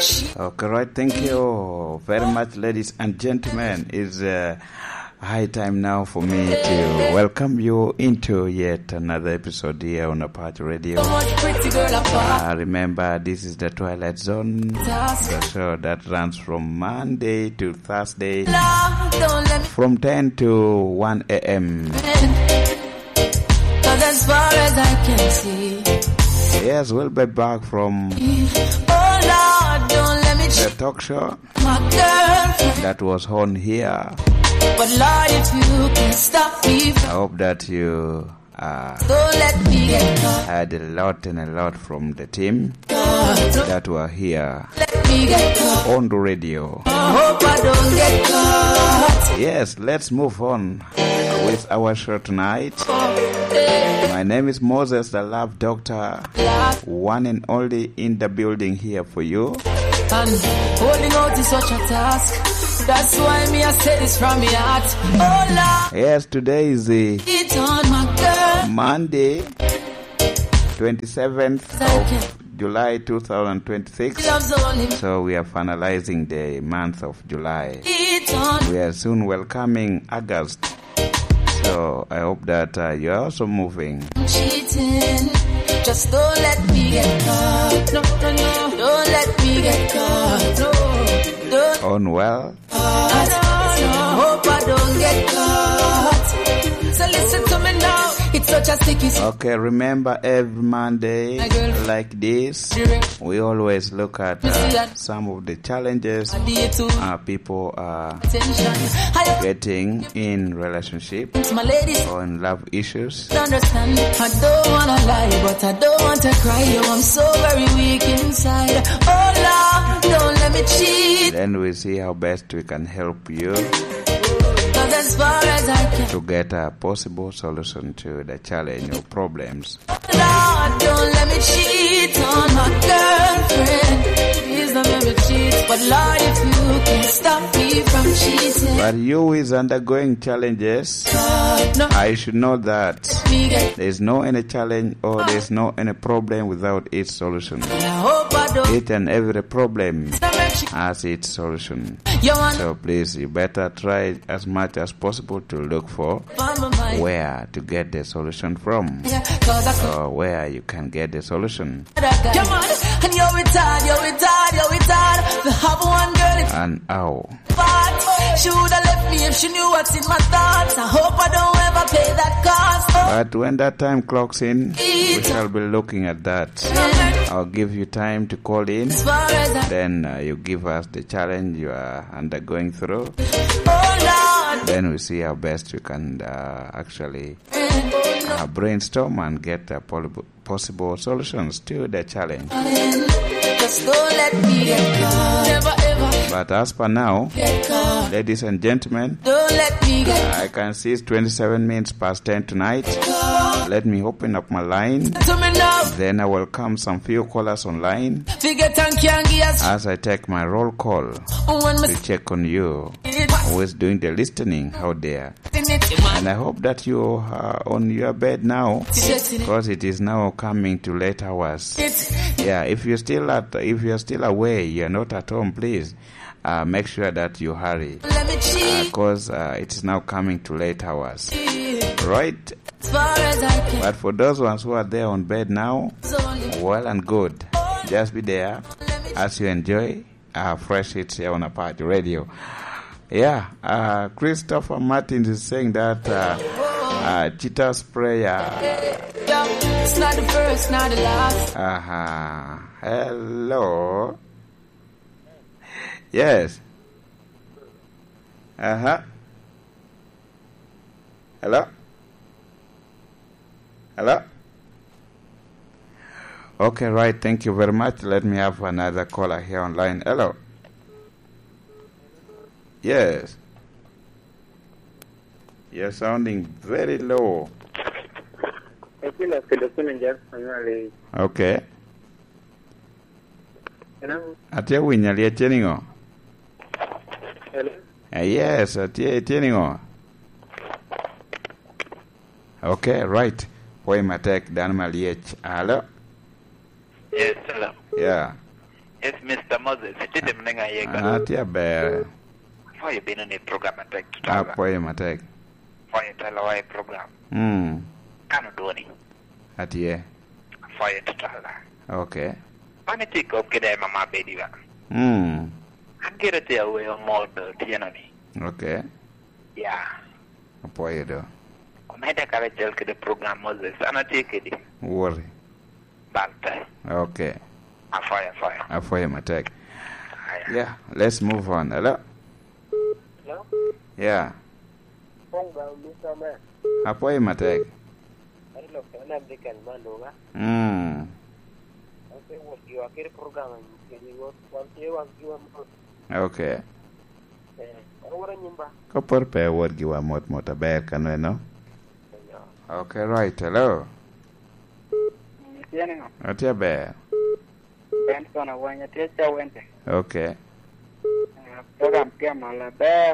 Okay, right. Thank you very much, ladies and gentlemen. It's high time now for me to welcome you into yet another episode here on Apache Radio. Remember, this is the Twilight Zone, the show that runs from Monday to Thursday from 10 to 1 a.m. As far as I can see. Yes, we'll be back from the talk show that was on here. But Lord, if you can stop me, I hope that you don't let me get caught. had a lot from the team that were here Let me get caught. on the radio. I hope I don't get caught. Yes, let's move on with our show tonight. My name is Moses, the Love Doctor, one and only in the building here for you. And holding out is such a task. That's why me I say this from my heart. Oh Lord, Yes, today is the it's on my girl. Monday, 27th of July 2026. Love's only So we are finalizing the month of July. it's on. We are soon welcoming August. So I hope that you are also moving. I'm cheating. Just don't let me get caught. No. Don't let me get caught. No. Don't. On well. I hope I don't get caught. So listen to me now. It's such a sticky Okay, remember every Monday like this, we always look at some of the challenges people are attention. getting in relationship My ladies or in love issues. understand. I don't wanna lie, but I don't want to cry. Yo, I'm so very weak inside. Oh Lord, don't let me cheat. Then we see how best we can help you 'Cause as far as I can, to get a possible solution to the challenge or problems. Lord, don't let me cheat on my girlfriend. Please don't let me cheat. But Lord, if you can stop me from cheating, But you who is undergoing challenges, no, I should know that me get. there is no any challenge or there is no any problem without its solution. I hope I don't. Each and every problem Stop me cheat. has its solution. You want So please, you better try as much as possible to look for on my mind. where to get the solution from, Yeah, 'cause I could. or where you can get the solution. Come on, and you're retarded. The have one girl it's And how. bad. She would have left me if she knew what's in my thoughts. I hope I don't ever pay that cost. Oh, But when that time clocks in, we shall be looking at that. I'll give you time to call in. as far as I, Then you give us the challenge you are undergoing through. oh Lord, Then we see how best we can actually brainstorm and get possible solutions to the challenge. just don't let me get caught. Never ever But as per now, get caught. ladies and gentlemen, Don't let me get I can see it's 27 minutes past 10 tonight. Let me open up my line. to me now. Then I welcome some few callers online Forget and can't give us as I take my roll call when me to check on you it. who is doing the listening out there. And I hope that you are on your bed now, because it is now coming to late hours. Yeah, if you're still away, you're not at home, please make sure that you hurry, Let me cheat. because it is now coming to late hours. Right? As far as I can. But for those ones who are there on bed now, It's only well and good. Just be there as you enjoy fresh hits here on Apache Radio. Yeah, Christopher Martins is saying that cheetah's prayer. It's not the first, not the last. Hello. Yes. Hello. Hello. Okay, right. Thank you very much. Let me have another caller here online. Hello. Yes. You're sounding very low. Okay. Atia winyalia cheningo. Hello. Yes, atia cheningo. Okay, right. Why matek dan maliech. Hello. Yes, hello. Yeah. Yes, Mr. Moses. Chidi mnenga yega. Atia ber. For you been on a program attack. Apoye matek. For you tell away program. Kano doni. Atie. For you to tell. Okay. Pani take up kida mama baby ba. I'm getting the away on more tianani. Okay. Yeah. Apoye do. Kumeda kare jel kida program Moses. Ana take it. Worry. Balta. Okay. Fire. Apoye matek. Yeah, let's move on. Hello? Hello? Yeah. Hello, Mr. Man. Apoye matek. Hello, can I make a man over? Okay, what you are getting program and you want you Okay. Nimba. Kopor pe word giwa mot ber kanwe no? Okay, right. Hello? Yeah. Atia ber. Ben kona wanya teacher wente. Okay. Program pia mala ber.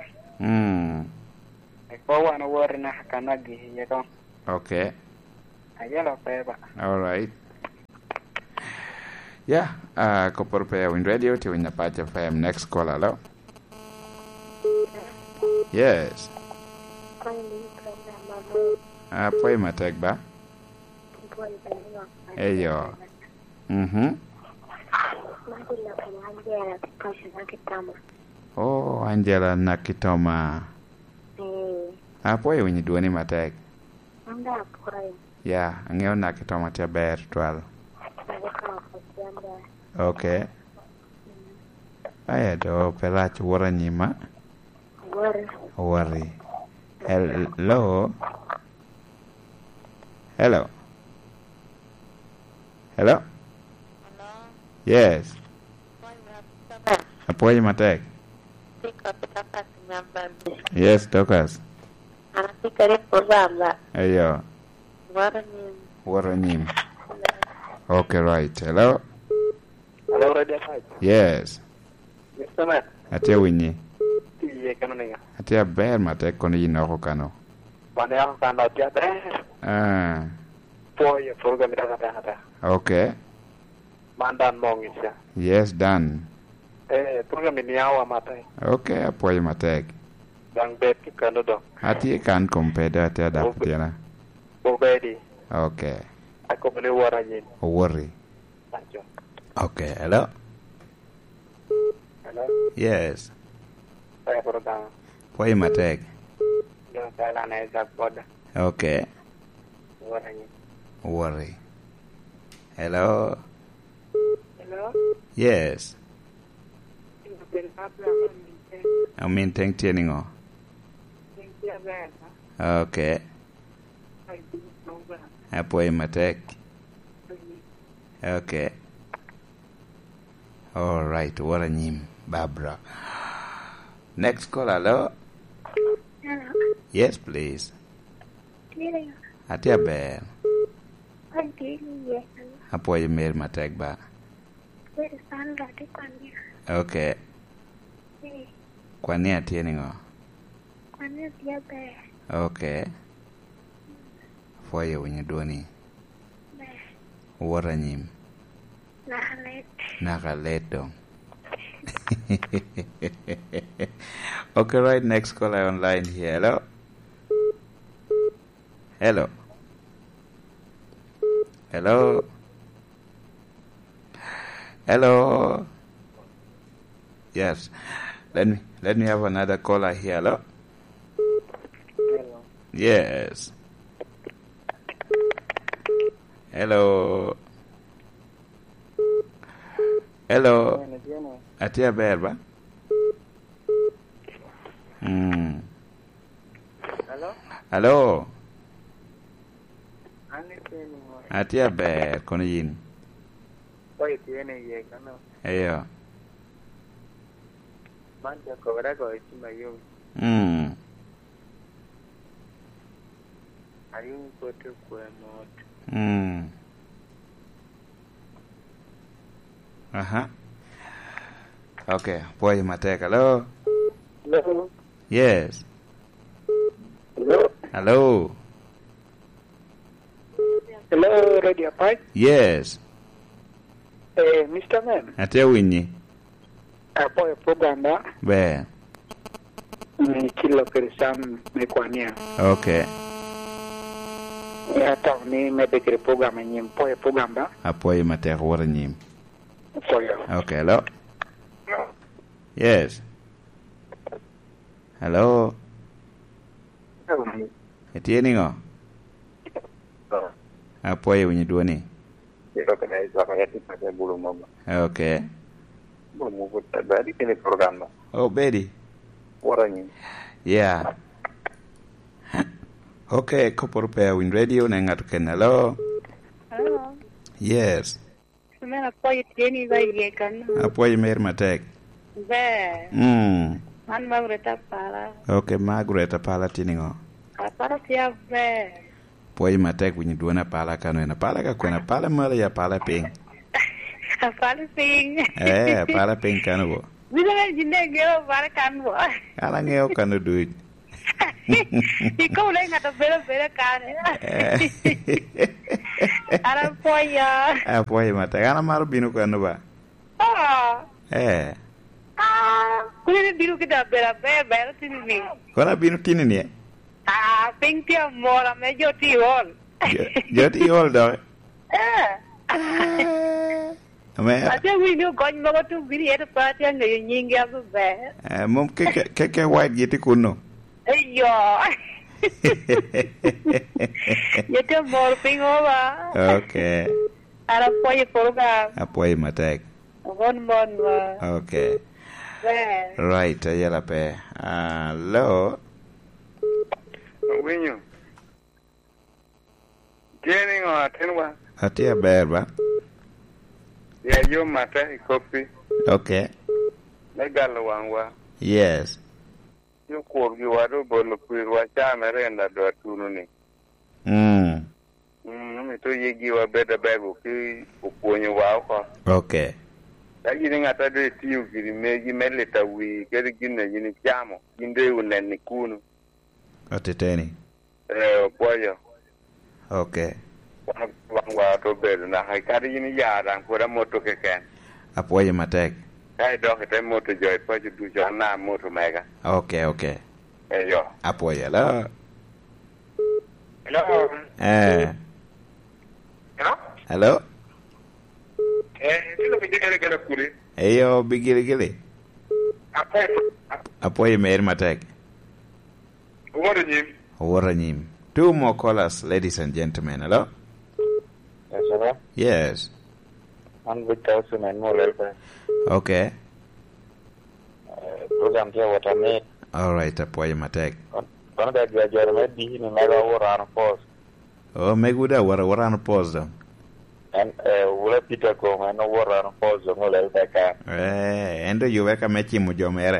Ko wana wori na kanagi yedo. Okay. Ayelo peba. All right. Yeah, Kopor pe win radio to win the patch of next call. Hello? Yes. Apoye matek ba? Eyo. Oh, Angela Nakitoma. Apoye winyi duoni matek. Yeah, angeo Nakitoma tia ber twal. Okay. Aya do pelach wora nyima. Worry. Hello? Hello? Hello? Yes. Apoye matek. Yes, Tokas. Ayo. Waranyim. Okay, right. Hello? Hello, Radio 5. Yes. Mr. Man. Atia winyi. Tiye kano ninga. Atia ber matek kono yinoko kano. Wane ako kano atia ber. Poye program ita. Okay. Mandan mongisya. Yes, done. Program ini awa matai. Okay, apoye matek. Bang bet kano do. Atia kan kompeda atia dapetiana. Obedi. Okay. Ako mene waranyin. Worry. Sancho. Okay, hello? Hello? Yes. Saya program. Apoye matek. Yung kala na exact pod. Okay. Waranyin. Worry. Hello? Hello? Yes. Amin teng tieningo. Okay. Apoye matek. Okay. All right. Waranyim. Barbara. Next call. Hello? Hello. Yes, please. Hello. Atia ber. Yes. Apoye mer matek ba. Okay. Kwania tieningo. Okay. Foye winyi duoni. Waranyim. Nakalet dong. Okay, right. Next caller online here. Hello? Hello? Hello? Hello? Yes. Let me have another caller here. Hello? Hello. Yes. Hello? Hello? Atia berba? Hello? Hello? Ano Atia ber kono yin. Oye, tiene ye kano. Ayo. Manja kobra ko ichima yung. Ayun ko to kwemot. Okay, boy matek. Hello? Hello? Yes. Hello? Hello? Hello, Radio 5? Yes. Mr. Man. Ate winyi. Apo program ba. Be. Ni kilo kerisam mekwania. Okay. Ya ta ni medekere program nyim po program ba. Apo matek wor nyim. Foyo. Okay, hello. Yes. Hello. Etieni ngo. Apo winyi duoni. Okay. Oh, Betty. Yeah. Okay, couple pair win radio na ngatu ken. Hello. Hello. Yes. Sumena poy tieni ba yekan. Apo mer matek. Be. Man Margaret pala. Okay, Margaret pala tiningo. Para sia be. Poy matek win duona pala kanu na pala ka kwena pala mala ya pala ping. Pala ping. Pala ping kanu bo. Bila jinde geo para kan bo. Ala ngeo kanu duit. Ikaw lang nga bela kan. Ara poya. Poy matek ana maru binu kanu ba. Kulit biru kita bela sini. Kona binu tini ni. Ping dia mola me joti hol. Joti hol do. Aja video kon mo tu biri eta pati ang nyingi abu be. Mum ke white giti kuno. Ayyo. Yete mol ping over. Okay. Ara poy program. Apoy matek. Bon. Okay. Right, ayala pe. Hello. Winyo. Jenny or Tenwa. Atia berba. Yeah, you matter copy. Okay. Legalwangwa. Yes. You call you are able to watch Amarenda do tununi. Me to you a better bag when you walk. Okay. I'm getting at a day to you, getting maybe later we get a guinea in Jamo, in the Nikunu. Atiteni. Boy. Okay. One water bed, and I carry in a yard and put a motor can. Apoy matek. I don't have a motor joy, but you do your name motor mega. Okay. Hey, yo. Apoy, hello. Hello. Hello. Hey, yo, bigili. Apoy mer matek. Waranyim. Two more callers, ladies and gentlemen. Hello? Yes, hello? Yes. 100,000 and more help. Okay. Program here what I made. All right, Apoy matek. One that you are maybe in another war on pause. Oh, meguda war on pause them. And will Peter come and no war on pause the whole back. And you wake a mechi mujomere.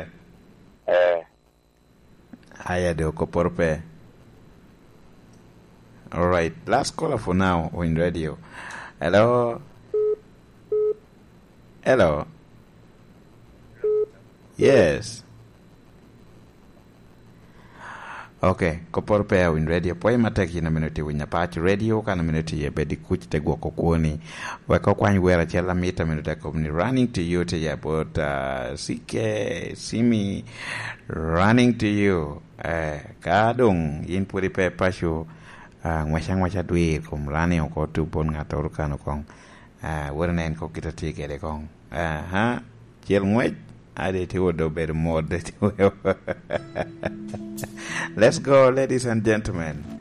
Haya de okoporpe. All right, last caller for now on radio. Hello. Yes. Okay, koporpe on radio. Poi mateki na minuti winya pachi radio kana minuti ye bedi kuch te gwoko kuoni. Weko kwany wera chela mita minuti komni running to you te ya about CK Simi running to you. Kadung yin puri pe pasyo ngwasha dwi kum rani ko tu bon ngator kanu kong wernen ko kita tikere kong chel ngwech ade ti wodo ber mod. Let's go, ladies and gentlemen.